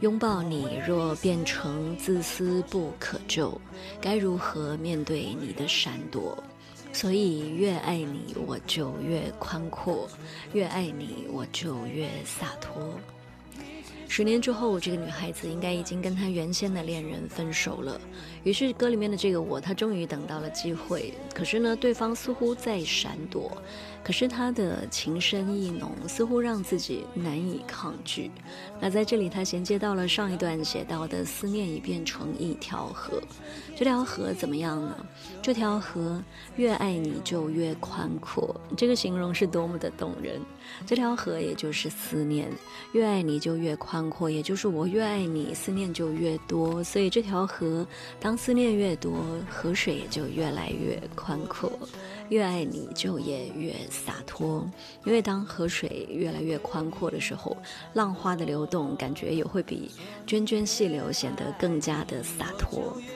拥抱你若变成自私不可救，该如何面对你的闪躲？所以越爱你我就越宽阔，越爱你我就越洒脱。10年之后，这个女孩子应该已经跟她原先的恋人分手了，于是歌里面的这个我，她终于等到了机会，可是呢，对方似乎在闪躲，可是他的情深意浓，似乎让自己难以抗拒。那在这里他衔接到了上一段写到的思念已变成一条河，这条河怎么样呢？这条河越爱你就越宽阔，这个形容是多么的动人。这条河也就是思念，越爱你就越宽阔，也就是我越爱你，思念就越多，所以这条河当思念越多，河水也就越来越宽阔，越爱你就也越洒脱。因为当河水越来越宽阔的时候，浪花的流动感觉也会比涓涓细流显得更加的洒脱。